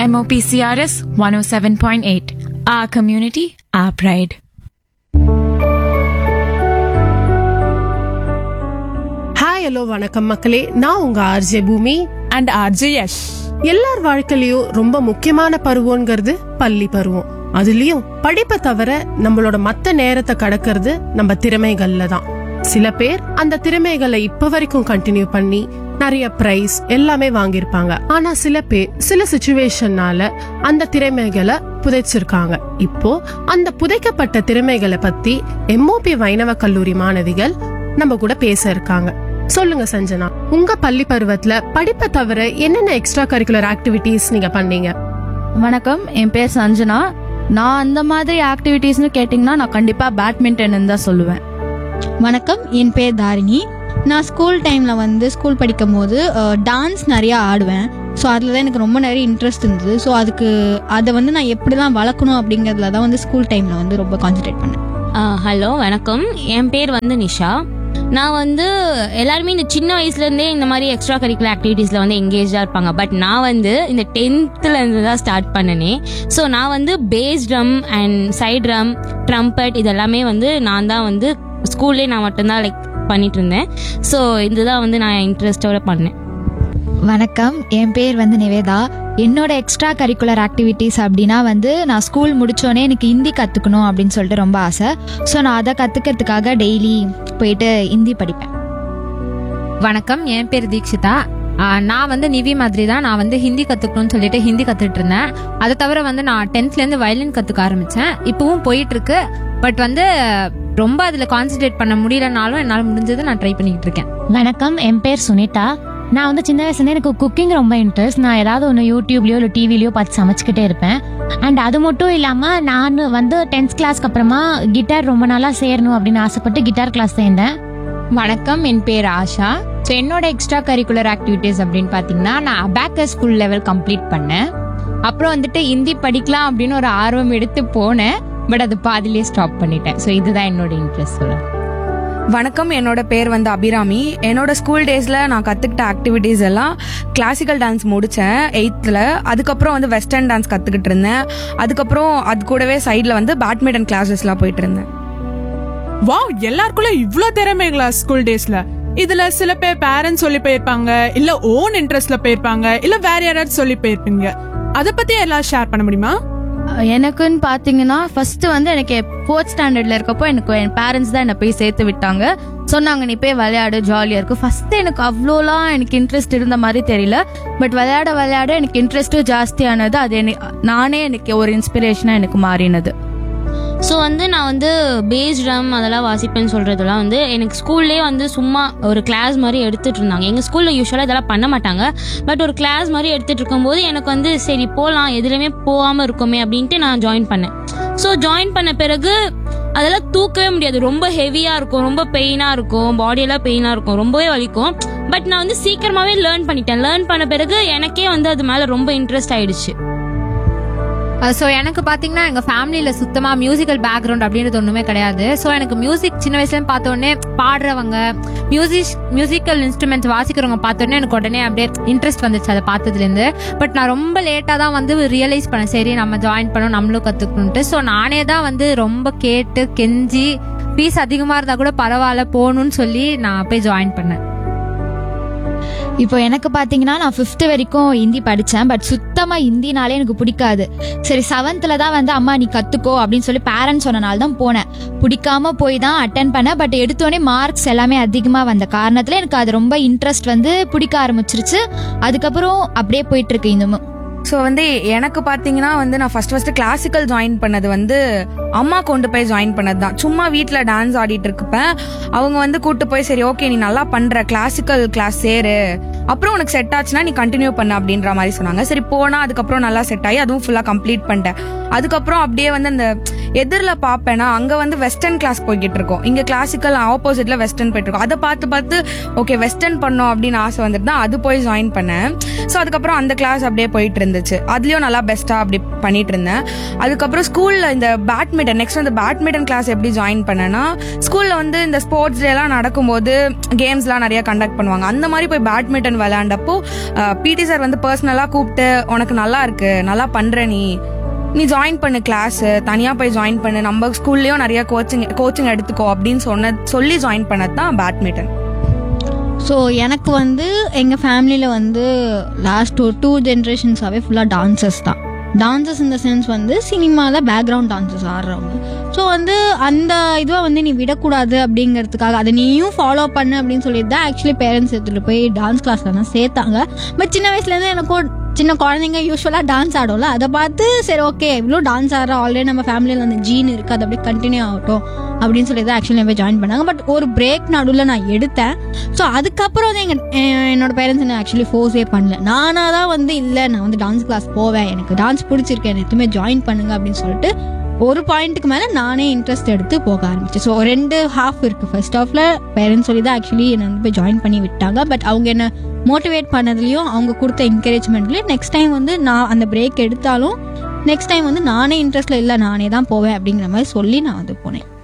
MOPCRS 107.8. Our community, our pride. Hi hello வணக்கம் மக்களே, நான் உங்க ஆர்ஜே பூமி And RJ Yash. எல்லார் வாழ்க்கையிலயும் ரொம்ப முக்கியமான பருவம்ங்கிறது பள்ளி பருவம். அதுலயும் படிப்பை தவிர நம்மளோட மத்த நேரத்தை கடக்கிறது நம்ம திறமைகள்ல தான். சில பேர் அந்த திறமைகளை இப்ப வரைக்கும் கண்டினியூ பண்ணி நிறைய பிரைஸ் எல்லாமே வாங்கியிருப்பாங்க. ஆனா சில பேர் சில சிச்சுவேஷன்னால அந்த திறமைகளை புதைச்சிருக்காங்க. இப்போ அந்த புதைக்கப்பட்ட திறமைகளை பத்தி MOP வைணவ கல்லூரி மாணவிகள் நம்ம கூட பேச இருக்காங்க. சொல்லுங்க சஞ்சனா, உங்க பள்ளி பருவத்துல படிப்பை தவிர என்னென்ன எக்ஸ்ட்ரா கரிக்குலர் ஆக்டிவிட்டிஸ் நீங்க பண்ணீங்க? வணக்கம், என் பேர் சஞ்சனா. நான் அந்த மாதிரி ஆக்டிவிட்டீஸ்னு கேட்டிங்கன்னா நான் கண்டிப்பா பேட்மிண்டன் தான் சொல்லுவேன். வணக்கம், என் பேர் தாரிணி. நான் ஸ்கூல் டைமில் ஸ்கூல் படிக்கும் போது டான்ஸ் நிறையா ஆடுவேன். ஸோ அதில் தான் எனக்கு ரொம்ப நிறைய இன்ட்ரெஸ்ட் இருந்தது. ஸோ அதை நான் எப்படிலாம் வளர்க்கணும் அப்படிங்கிறதுல தான் ஸ்கூல் டைமில் ரொம்ப கான்சன்ட்ரேட் பண்ணேன். ஹலோ வணக்கம், என் பேர் நிஷா. நான் எல்லாருமே இந்த சின்ன வயசுலேருந்தே இந்த மாதிரி எக்ஸ்ட்ரா கரிக்குலர் ஆக்டிவிட்டீஸில் எங்கேஜாக இருப்பாங்க. பட் நான் இந்த 10th தான் ஸ்டார்ட் பண்ணினேன். ஸோ நான் base drum and side drum, trumpet இதெல்லாமே நான் தான் ஸ்கூல்லே நான் மட்டும்தான் பண்ணிட்டு இருந்தேன். ஸோ இதுதான் நான் இன்ட்ரெஸ்டோட பண்ணேன். வணக்கம், என் பேர் நிவேதா. என்னோட எக்ஸ்ட்ரா கரிக்குலர் ஆக்டிவிட்டீஸ் அப்படின்னா நான் ஸ்கூல் முடிச்சோடனே எனக்கு ஹிந்தி கற்றுக்கணும் அப்படின்னு சொல்லிட்டு ரொம்ப ஆசை. ஸோ நான் அதை கற்றுக்கிறதுக்காக டெய்லி போயிட்டு ஹிந்தி படிப்பேன். வணக்கம், என் பேர் தீக்ஷிதா. நான் நிவி மாதிரி தான். நான் ஹிந்தி கற்றுக்கணும்னு சொல்லிட்டு ஹிந்தி கற்றுட்டு இருந்தேன். அதை தவிர நான் 10th வயலின் கற்றுக்க ஆரம்பித்தேன். இப்பவும் போயிட்டு இருக்கு. பட் ரொம்ப அதில் கான்சென்ட்ரேட் பண்ண முடியலனாலும் என்னால் முடிஞ்சது நான் ட்ரை பண்ணிக்கிட்டு இருக்கேன். வணக்கம், என் பேர் சுனிதா. நான் சின்ன வயசுல எனக்கு குக்கிங் ரொம்ப இன்ட்ரெஸ்ட். நான் ஏதாவது ஒன்று யூடியூப்லயோ இல்லை டிவிலையோ பார்த்து சமைச்சுக்கிட்டே இருப்பேன். அண்ட் அது மட்டும் இல்லாமல் நான் 10th கிளாஸ்க்கு அப்புறமா கிட்டார் ரொம்ப நாளாக சேரணும் அப்படின்னு ஆசைப்பட்டு கிட்டார் கிளாஸ் சேர்ந்தேன். வணக்கம், என் பேர் ஆஷா. ஸோ என்னோட எக்ஸ்ட்ரா கரிக்குலர் ஆக்டிவிட்டீஸ் அப்படின்னு பார்த்தீங்கன்னா நான் அபாக்கஸ் ஃபுல் லெவல் கம்ப்ளீட் பண்ணேன். அப்புறம் ஹிந்தி படிக்கலாம் அப்படின்னு ஒரு ஆர்வம் எடுத்து போனேன். பட் அது பாதிலேயே ஸ்டாப் பண்ணிட்டேன். ஸோ இதுதான் என்னோட இன்ட்ரெஸ்ட் சொல்ல. வணக்கம், என்னோட பேர் அபிராமி. என்னோட ஸ்கூல் டேஸ்ல நான் கத்துக்கிட்ட ஆக்டிவிட்டீஸ் எல்லாம் கிளாசிக்கல் டான்ஸ் முடிச்சேன் 8th. அதுக்கப்புறம் வெஸ்டர்ன் டான்ஸ் கத்துக்கிட்டு இருந்தேன். அதுக்கப்புறம் அது கூடவே சைட்ல பேட்மிண்டன் கிளாஸஸ்லாம் போயிட்டு இருந்தேன். வாவ், எல்லாருக்குள்ள இவ்ளோ திறமைகளா ஸ்கூல் டேஸ்ல? இதுல சில பேர் பேரண்ட்ஸ் சொல்லி போயிருப்பாங்க, இல்ல ஓன் இன்ட்ரெஸ்ட்ல போயிருப்பாங்க, இல்ல வேற யாராவது சொல்லி போயிருப்பீங்க. அத பத்தி எல்லாம் ஷேர் பண்ண முடியுமா? எனக்குன்னு பார்த்தீங்கன்னா ஃபர்ஸ்ட் எனக்கு 4th ஸ்டாண்டர்ட்ல இருக்கப்போ என் பேரண்ட்ஸ் தான் என்னை போய் சேர்த்து விட்டாங்க. சொன்னாங்க நீ போய் விளையாடு, ஜாலியாக இருக்கும். ஃபர்ஸ்ட் எனக்கு அவ்வளோலாம் எனக்கு இன்ட்ரெஸ்ட் இருந்த மாதிரி தெரியல. பட் விளையாட எனக்கு இன்ட்ரெஸ்ட்டும் ஜாஸ்தியானது. அது நானே எனக்கு ஒரு இன்ஸ்பிரேஷனாக எனக்கு மாறினது. ஸோ நான் பேஸ் ட்ரம் அதெல்லாம் வாசிப்பேன்னு சொல்கிறதுலாம் எனக்கு ஸ்கூல்லேயே சும்மா ஒரு கிளாஸ் மாதிரி எடுத்துகிட்டு இருந்தாங்க. எங்கள் ஸ்கூலில் யூஸ்வலாக இதெல்லாம் பண்ண மாட்டாங்க. பட் ஒரு கிளாஸ் மாதிரி எடுத்துகிட்டு இருக்கும்போது எனக்கு சரி போகலாம், எதுலையுமே போகாமல் இருக்குமே அப்படின்ட்டு நான் ஜாயின் பண்ணேன். ஸோ ஜாயின் பண்ண பிறகு அதெல்லாம் தூக்கவே முடியாது. ரொம்ப ஹெவியாக இருக்கும், ரொம்ப பெயினாக இருக்கும், பாடியெல்லாம் பெயினாக இருக்கும், ரொம்பவே வலிக்கும். பட் நான் சீக்கிரமாகவே லேர்ன் பண்ணிட்டேன். லேர்ன் பண்ண பிறகு எனக்கே அது மேலே ரொம்ப இன்ட்ரெஸ்ட் ஆயிடுச்சு. ஸோ எனக்கு பார்த்தீங்கன்னா எங்கள் ஃபேமிலியில் சுத்தமாக மியூசிக்கல் பேக்ரவுண்ட் அப்படின்றது ஒன்றுமே கிடையாது. ஸோ எனக்கு மியூசிக் சின்ன வயசுலேருந்து பார்த்தோன்னே பாடுறவங்க, மியூசிக்கல் இன்ஸ்ட்ருமெண்ட்ஸ் வாசிக்கிறவங்க பார்த்தோன்னே எனக்கு உடனே அப்படியே இன்ட்ரெஸ்ட் வந்துச்சு அதை பார்த்ததுலேருந்து. பட் நான் ரொம்ப லேட்டாக தான் ரியலைஸ் பண்ணேன், சரி நம்ம ஜாயின் பண்ணோம், நம்மளும் கற்றுக்கணுன்ட்டு. ஸோ நானே தான் ரொம்ப கேட்டு கெஞ்சி ஃபீஸ் அதிகமாக இருந்தால் கூட பரவாயில்ல போகணுன்னு சொல்லி நான் போய் ஜாயின் பண்ணேன். இப்போ எனக்கு பார்த்தீங்கன்னா நான் 5th வரைக்கும் ஹிந்தி படித்தேன். பட் சுத்தமாக ஹிந்தினாலே எனக்கு பிடிக்காது. சரி 7th தான் அம்மா நீ கற்றுக்கோ அப்படின்னு சொல்லி பேரண்ட்ஸ் சொன்னனால தான் போனேன். பிடிக்காம போய் தான் அட்டன் பண்ணேன். பட் எடுத்தோடனே மார்க்ஸ் எல்லாமே அதிகமாக வந்த காரணத்தில் எனக்கு அது ரொம்ப இன்ட்ரெஸ்ட் பிடிக்க ஆரம்பிச்சிருச்சு. அதுக்கப்புறம் அப்படியே போயிட்டு இருக்கு இன்னமும். ஸோ எனக்கு பார்த்தீங்கன்னா நான் ஃபர்ஸ்ட் கிளாசிக்கல் ஜாயின் பண்ணது அம்மா கொண்டு போய் ஜாயின் பண்ணது தான். சும்மா வீட்டில் டான்ஸ் ஆடிட்டு இருப்பேன். அவங்க கூட்டு போய் சரி ஓகே நீ நல்லா பண்ற, கிளாசிக்கல் கிளாஸ் சேரு, அப்புறம் உனக்கு செட் ஆச்சுன்னா நீ கண்டினியூ பண்ண அப்படின்ற மாதிரி சொன்னாங்க. சரி போனா அதுக்கப்புறம் நல்லா செட் ஆகி அதுவும் ஃபுல்லாக கம்ப்ளீட் பண்ணிட்டேன். அதுக்கப்புறம் அப்படியே அந்த எதிரில் பார்ப்பேன்னா அங்கே வெஸ்டர்ன் கிளாஸ் போய்கிட்டு இருக்கோம், இங்கே கிளாசிக்கல் ஆப்போசிட்ல வெஸ்டர்ன் போயிட்டு இருக்கோம். அதை பார்த்து ஓகே வெஸ்டர்ன் பண்ணோம் அப்படின்னு ஆசை வந்துட்டு தான் அது போய் ஜாயின் பண்ணேன். ஸோ அதுக்கப்புறம் அந்த கிளாஸ் அப்படியே போயிட்டு இருந்துச்சு. அதுலயும் நல்லா பெஸ்டா அப்படி பண்ணிட்டு இருந்தேன். அதுக்கப்புறம் ஸ்கூல்ல இந்த பேட்மிண்டன் நெக்ஸ்ட் பேட்மிண்டன் கிளாஸ் எப்படி ஜாயின் பண்ணேன்னா, ஸ்கூல்ல இந்த ஸ்போர்ட்ஸ் டே எல்லாம் நடக்கும்போது கேம்ஸ்லாம் நிறைய கண்டக்ட் பண்ணுவாங்க. அந்த மாதிரி போய் பேட்மிண்டன் பேட்மிண்டன் விளையாண்டப்போ பிடி சார் வந்து பர்சனலாக கூப்பிட்டு உனக்கு நல்லா இருக்கு, நல்லா பண்ற, நீ ஜாயின் பண்ணு கிளாஸ், தனியாக போய் ஜாயின் பண்ணு, நம்ம ஸ்கூல்லேயும் நிறைய கோச்சிங் எடுத்துக்கோ அப்படின்னு சொல்லி ஜாயின் பண்ணது தான் பேட்மிண்டன். ஸோ எனக்கு வந்து எங்கள் ஃபேமிலியில் வந்து லாஸ்ட் ஒரு 2 ஜென்ரேஷன்ஸாகவே ஃபுல்லாக டான்சர்ஸ் தான். டான்சர்ஸ் இந்த சென்ஸ் வந்து சினிமாவில் பேக்ரவுண்ட் டான்சர்ஸ் ஆடுறவங்க. ஸோ வந்து அந்த இதுவை வந்து நீ விடக்கூடாது அப்படிங்கிறதுக்காக அதை நீயும் ஃபாலோ பண்ணு அப்படின்னு சொல்லிட்டு தான் ஆக்சுவலி பேரண்ட்ஸ் எடுத்துகிட்டு போய் டான்ஸ் கிளாஸில் தான் சேர்த்தாங்க. பட் சின்ன வயசுலேருந்து எனக்கும் சின்ன குழந்தைங்க யூஸ்வலாக டான்ஸ் ஆடும்ல, அதை பார்த்து சரி ஓகே இவ்வளோ டான்ஸ் ஆடுற ஆல்ரெடி நம்ம ஃபேமிலியில் அந்த ஜீன் இருக்குது, அது அப்படியே கண்டினியூ ஆகட்டும் அப்படின்னு சொல்லி தான் ஆக்சுவலி போய் ஜாயின் பண்ணாங்க. பட் ஒரு பிரேக் நடுவில் நான் எடுத்தேன். ஸோ அதுக்கப்புறம் வந்து என்னோட பேரண்ட்ஸ் என்ன ஆக்சுவலி ஃபோர்ஸே பண்ணல. நானாக தான் வந்து இல்லை நான் வந்து டான்ஸ் கிளாஸ் போவேன், எனக்கு டான்ஸ் பிடிச்சிருக்கேன், எனக்கு எதுவுமே ஜாயின் பண்ணுங்க அப்படின்னு சொல்லிட்டு ஒரு பாயிண்ட்டுக்கு மேலே நானே இன்ட்ரெஸ்ட் எடுத்து போக ஆரம்பிச்சேன். ஸோ 2 ஹாஃப் இருக்குது. ஃபர்ஸ்ட் ஹாஃபில் பேரண்ட்ஸ் சொல்லி தான் ஆக்சுவலி என்னை வந்து போய் ஜாயின் பண்ணி விட்டாங்க. பட் அவங்க என்ன மோட்டிவேட் பண்ணதுலையும் அவங்க கொடுத்த என்கரேஜ்மெண்ட்லேயும் நெக்ஸ்ட் டைம் வந்து நான் அந்த பிரேக் எடுத்தாலும் நெக்ஸ்ட் டைம் வந்து நானே இன்ட்ரெஸ்ட்டில் இல்லை நானே தான் போவேன் அப்படிங்கிற மாதிரி சொல்லி நான் வந்து போனேன்.